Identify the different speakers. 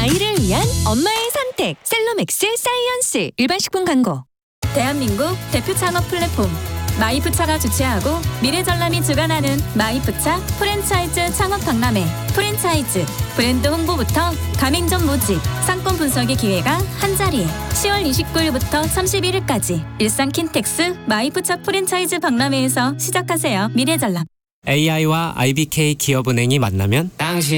Speaker 1: 아이를 위한 엄마의 선택 셀로맥스 사이언스. 일반 식품 광고.
Speaker 2: 대한민국 대표 창업 플랫폼 마이푸차가 주최하고 미래전람이 주관하는 마이푸차 프랜차이즈 창업 박람회. 프랜차이즈 브랜드 홍보부터 가맹점 모집, 상권 분석의 기회가 한자리에. 10월 29일부터 31일까지 일산 킨텍스 마이푸차 프랜차이즈 박람회에서 시작하세요. 미래전람.
Speaker 3: AI와 IBK 기업은행이 만나면 당신